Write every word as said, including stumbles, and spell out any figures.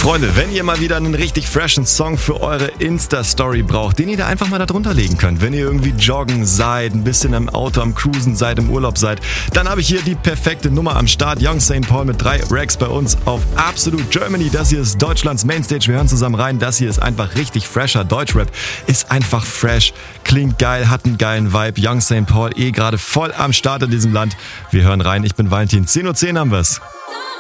Freunde, wenn ihr mal wieder einen richtig freshen Song für eure Insta-Story braucht, den ihr da einfach mal da drunter legen könnt, wenn ihr irgendwie joggen seid, ein bisschen im Auto am Cruisen seid, im Urlaub seid, dann habe ich hier die perfekte Nummer am Start. Young Saint Paul mit drei Racks bei uns auf Absolute Germany. Das hier ist Deutschlands Mainstage. Wir hören zusammen rein. Das hier ist einfach richtig fresher Deutschrap. Ist einfach fresh, klingt geil, hat einen geilen Vibe. Young Saint Paul eh gerade voll am Start in diesem Land. Wir hören rein. Ich bin Valentin. zehn Uhr zehn haben wir's.